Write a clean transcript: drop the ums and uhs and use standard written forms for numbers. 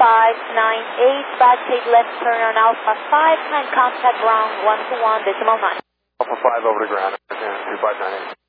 2598, backside left turn on Alpha 5, and contact ground 121.9. Alpha 5 over to ground, 2598.